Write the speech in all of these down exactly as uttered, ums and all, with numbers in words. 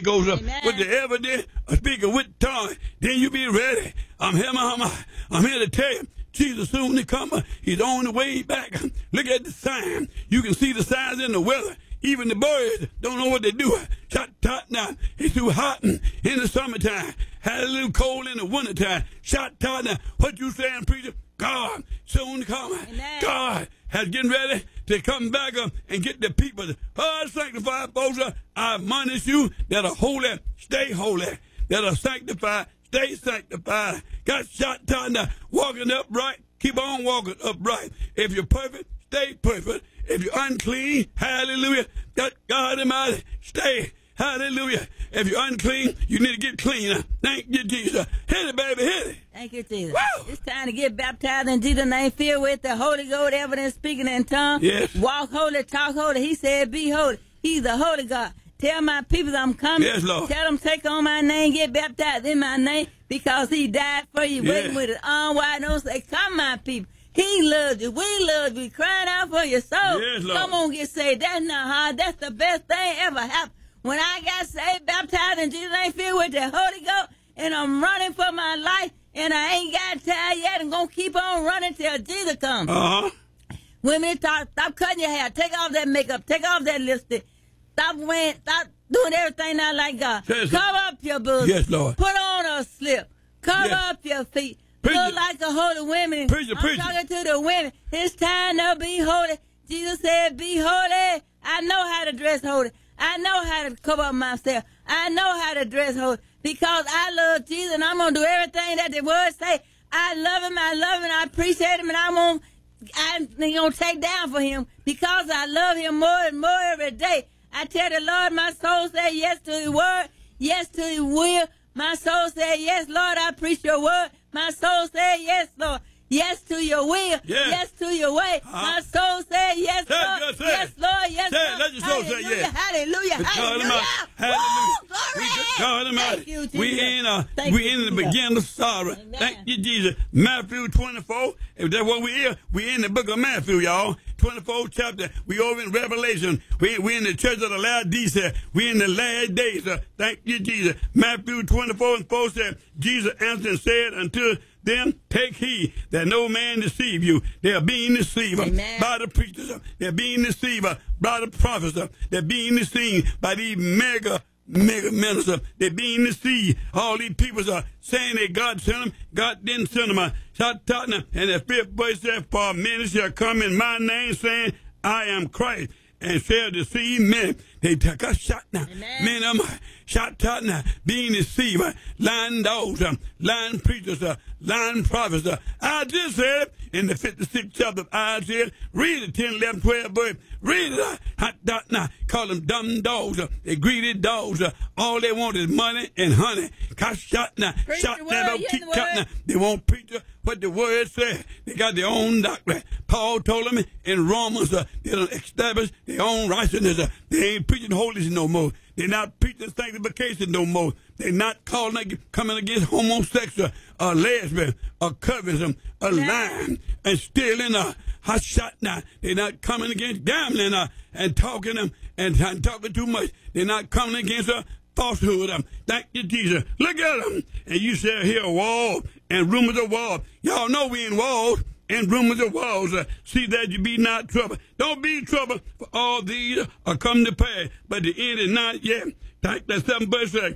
Ghost, uh, Amen. what they ever did, uh, speaking with tongue. Then you be ready. I'm here, I'm, I'm here to tell you. Jesus soon to come. Uh, he's on the way back. Look at the sign. You can see the signs in the weather. Even the birds don't know what they do. Shot tot now. It's too hot in the summertime. Had a little cold in the wintertime. Shot tot now. What you saying, preacher? God soon to come. Amen. God has getting ready to come back up and get the people. Oh, sanctified folks, I admonish you that are holy, stay holy. That are sanctified, stay sanctified. Got shot down there, walking upright, keep on walking upright. If you're perfect, stay perfect. If you're unclean, hallelujah, got God Almighty, stay, hallelujah. If you're unclean, you need to get clean. Thank you, Jesus. Hit it, baby, hit it. Thank you, Jesus. Woo! It's time to get baptized in Jesus' name, filled with the Holy Ghost, evidence, speaking in tongues. Yes. Walk holy, talk holy. He said, be holy. He's the Holy God. Tell my people I'm coming. Yes, Lord. Tell them take on my name, get baptized in my name, because he died for you. Yes. Waiting with his arm wide open. Say, come, my people. He loves you. We love you. Crying out for your soul. Yes, Lord. Come on, get saved. That's not hard. That's the best thing ever happened. When I got saved, baptized in Jesus' name, filled with the Holy Ghost, and I'm running for my life, and I ain't got tired yet. I'm going to keep on running till Jesus comes. Uh-huh. Women, talk, stop cutting your hair. Take off that makeup. Take off that lipstick. Stop wearing, stop doing everything not like God. Yes, Cover up your bosom. Yes, Lord. Put on a slip. Cover Yes. up your feet. Preach Look it. like a holy women. Preach it, I'm preach it. talking to the women. It's time to be holy. Jesus said, be holy. I know how to dress holy. I know how to cover up myself. I know how to dress holy because I love Jesus and I'm going to do everything that the word say. I love him. I love him. I appreciate him and I'm going I'm going to take down for him because I love him more and more every day. I tell the Lord, my soul said yes to his word, yes to his will. My soul said, yes, Lord, I preach your word. My soul said, yes, Lord. Yes to your will. Yes, yes to your way. Uh-huh. My soul said, yes, Say it, Lord. just say Yes, it. Lord. Yes, Say it. Lord. Let your soul say Hallelujah, yes. Hallelujah. Good God Hallelujah. Almighty. Hallelujah. Woo, glory. We good God Almighty. Thank you, Jesus. We in uh, Thank we you, in the Jesus. beginning of sorrow. Amen. Thank you, Jesus. Matthew twenty-four. If that's what we in, we in the book of Matthew, y'all. twenty-fourth chapter. We over in Revelation. We we in the church of the Laodicea. We in the last days. Uh, thank you, Jesus. Matthew twenty-four and four said, Jesus answered and said unto them, take heed that no man deceive you. They are being deceived Amen. by the preachers. They're being deceived by the prophets. They're being deceived by these mega, mega ministers. They're being deceived. All these people are saying that God sent them. God didn't send them. Shout out now. And the fifth verse says, for many shall come in my name saying, I am Christ, and shall deceive many. They take a shot now. Amen. Many of them shot out now, being deceived. Lying dogs, uh, lying preachers, uh, lying prophets. Uh. I just said in the fifty-sixth chapter of Isaiah, read it, ten, eleven, twelve verse. Read it. Uh, hot dot now. Call them dumb dogs. Uh, they greedy dogs. Uh, all they want is money and honey. Got shot now. Preach Shot the now. word, Don't yes, keep the cutting word. now. They won't preach uh, what the word said. They got their own doctrine. Paul told them in Romans, uh, they don't establish their own righteousness. Uh, they ain't preaching holiness no more. They're not preaching sanctification no more. They're not calling, coming against homosexual, or lesbian, or covetousness, or lying, and stealing, or hot shot now. They're not coming against gambling, uh, and talking them, and, and talking too much. They're not coming against uh, falsehood. Um, thank you, Jesus. Look at them. And you shall hear a wall and rumors of war. Y'all know we in wars and rumors of wars. Uh, see that you be not troubled. Don't be troubled, for all these are come to pass, but the end is not yet. Thank that seven verse says,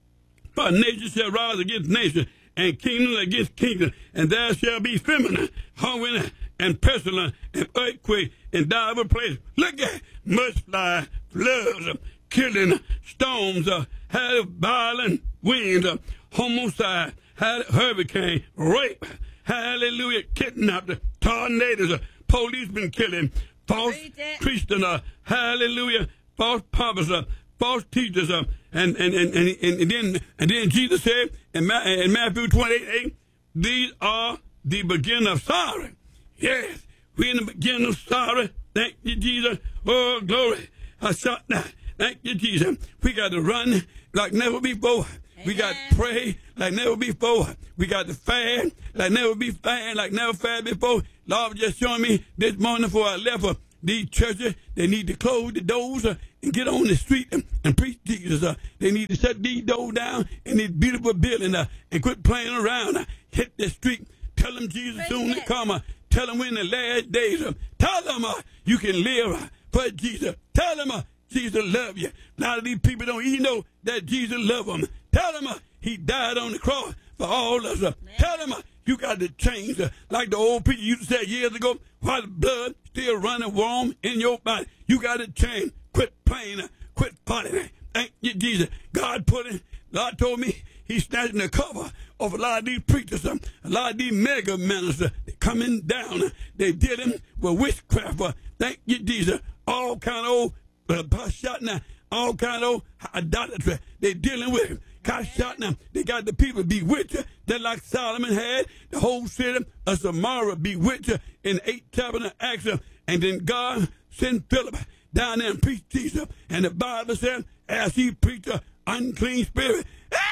for nation shall rise against nation, and kingdom against kingdom, and there shall be famine, hunger, and pestilence, and earthquake in divers places. Look at mudslide, floods, uh, killing, storms, uh, had violent winds, uh, homicide, had hurricane, rape, hallelujah, kidnapped, tornadoes, uh, policemen killing, false Christian, uh, hallelujah, false prophets, uh, false teachers, uh, and, and, and, and, and, then, and then Jesus said in, Ma- in Matthew twenty-eight, eight, these are the beginning of sorrow. Yes, we're in the beginning of sorrow. Thank you, Jesus. Oh, glory. I shot that. Thank you, Jesus. We got to run like never before. Amen. We got to pray like never before. We got to fast like never be fast, like never fast before. Lord was just showing me this morning before I left her. These churches, they need to close the doors uh, and get on the street and, and preach Jesus. Uh, they need to shut these doors down in these beautiful buildings uh, and quit playing around. Uh, hit the street. Tell them Jesus soon to come. Uh, tell them in the last days. Uh, tell them uh, you can live uh, for Jesus. Tell them uh, Jesus love you. A lot of these people don't even know that Jesus love them. Tell them uh, he died on the cross for all of us. Uh, tell them uh, you got to change. Uh, like the old people used to say years ago, while the blood still running warm in your body. You got to change. Quit playing. Uh, quit fighting. Thank you, Jesus. God put it. God told me he's snatching the cover of a lot of these preachers. Uh, a lot of these mega ministers. They coming down. Uh, they dealing with witchcraft. Uh, thank you, Jesus. All kind of old uh, shot now. All kind of old idolatry. They dealing with him. Got shot now. They got the people bewitched. That like Solomon had the whole city of Samaria bewitched in the eighth chapter of Acts. And then God sent Philip down there and preached Jesus. And the Bible said, as he preached an unclean spirit,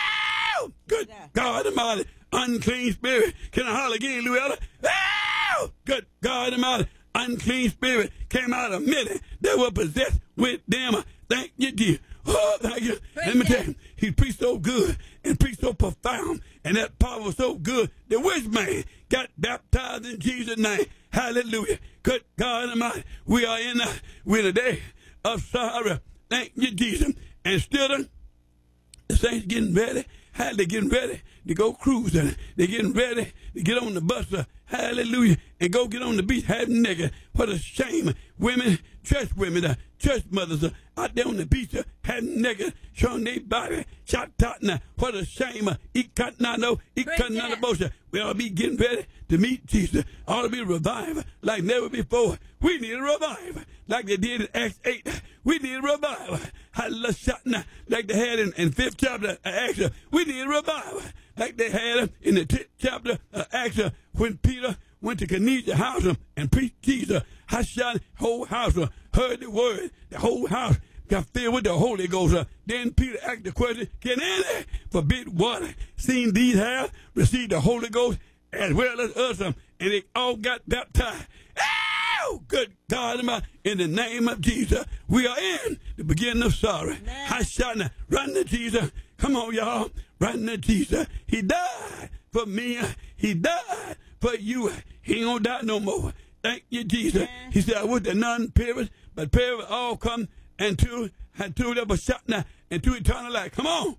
oh, good yeah. God Almighty, unclean spirit. Can I holler again, Louella? Oh, good God Almighty, unclean spirit came out of many that were possessed with them. Thank you, Jesus. Oh, thank you. Let me tell you, he preached so good and preached so profound, and that power was so good. The witch man got baptized in Jesus' name. Hallelujah. Good God Almighty. We are in a, we're in a day of sorrow. Thank you, Jesus. And still, the saints getting ready. How they getting ready to go cruising. They're getting ready to get on the bus. Uh, hallelujah. And go get on the beach half naked. What a shame. Women, church women, uh, church mothers uh, out there on the beach uh, half naked, showing their body. Shot out now. What a shame. Uh, Ikanano, Ikananabosha. We ought to be getting ready to meet Jesus. Ought to be revived like never before. We need a revival like they did in Acts eight. We need a revival. Hallelujah. Like they had in, in fifth chapter of Acts. We need a revival like they had in the tenth chapter of Acts when Peter went to Cornelius' house and preached Jesus. Hashan, whole house heard the word. The whole house got filled with the Holy Ghost. Then Peter asked the question, can any forbid water, seeing these have received the Holy Ghost as well as us? And they all got baptized. Oh, good God, in the name of Jesus, we are in the beginning of sorrow. Hashan, run to Jesus. Come on, y'all. Run to Jesus. He died for me. He died for you. He ain't gonna die no more. Thank you, Jesus. Yeah. He said, I would that none perish, but perish all come and to and to that was shot now and to eternal life. Come on.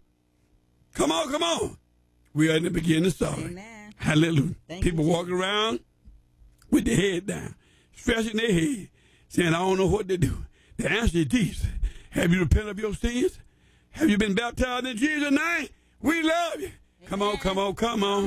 Come on, come on. We are in the beginning of sorrow. Amen. Hallelujah. Thank People you, walking around with their head down, stretching their head, saying, I don't know what to do. The answer is Jesus. Have you repented of your sins? Have you been baptized in Jesus' name? We love you. Amen. Come on, come on, come on.